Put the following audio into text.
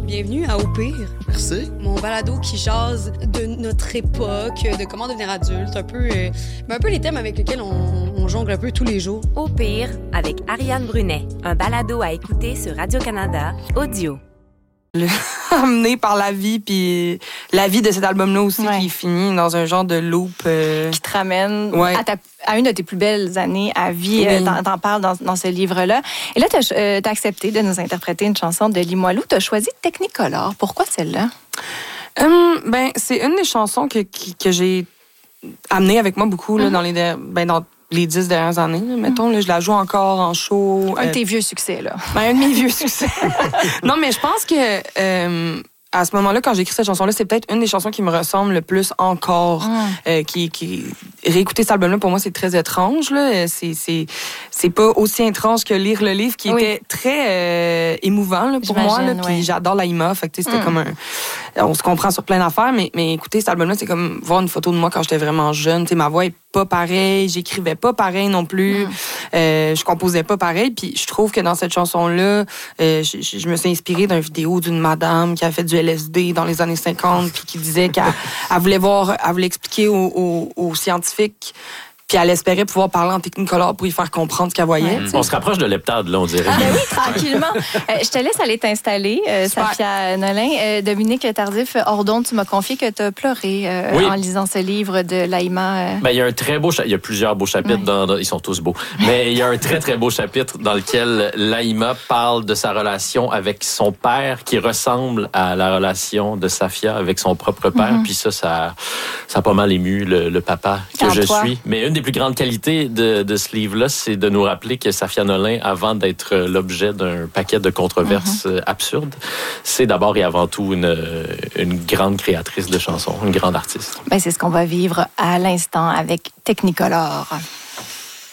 Bienvenue à Au pire. Merci. Mon balado qui jase de notre époque, de comment devenir adulte, un peu les thèmes avec lesquels on jongle un peu tous les jours. Au pire, avec Ariane Brunet, un balado à écouter sur Radio-Canada, audio. Amené par la vie, puis la vie de cet album-là aussi, qui finit dans un genre de loop. Qui te ramène à une de tes plus belles années à vie. Oui. T'en parles dans ce livre-là. Et là, t'as accepté de nous interpréter une chanson de Limoilou. T'as choisi Technicolor. Pourquoi celle-là? C'est une des chansons que j'ai amenée avec moi beaucoup là, dans les 10 dernières années, là, mettons. Là, je la joue encore en show. Un de tes vieux succès, là. Un de mes vieux succès. Non, mais je pense que à ce moment-là, quand j'ai écrit cette chanson-là, c'est peut-être une des chansons qui me ressemble le plus encore. Réécouter cet album-là, pour moi, c'est très étrange. Là. C'est pas aussi étrange que lire le livre, qui était très émouvant là, pour moi. Là, puis j'adore Laïma. Fait que c'était comme on se comprend sur plein d'affaires, mais écouter cet album-là, c'est comme voir une photo de moi quand j'étais vraiment jeune. T'sais, ma voix est pas pareille, j'écrivais pas pareil non plus, je composais pas pareil. Puis je trouve que dans cette chanson-là, je me suis inspirée d'une vidéo d'une madame qui a fait du LSD dans les années 50, puis qui disait qu'elle voulait expliquer aux scientifiques, puis elle espérait pouvoir parler en Technicolor pour y faire comprendre ce qu'elle voyait. On se rapproche de l'heptade, là, on dirait. Ah ben oui, tranquillement. Je te laisse aller t'installer, Safia Nolin. Dominique Tardif-Ordon, tu m'as confié que tu as pleuré en lisant ce livre de Laïma. Il y a un très beau il y a plusieurs beaux chapitres, ils sont tous beaux, mais il y a un très, très beau chapitre dans lequel Laïma parle de sa relation avec son père qui ressemble à la relation de Safia avec son propre père. Puis ça a pas mal ému le papa que je suis. Mais une des plus grandes qualités de ce livre-là, c'est de nous rappeler que Safia Nolin, avant d'être l'objet d'un paquet de controverses absurdes, c'est d'abord et avant tout une grande créatrice de chansons, une grande artiste. C'est ce qu'on va vivre à l'instant avec Technicolor.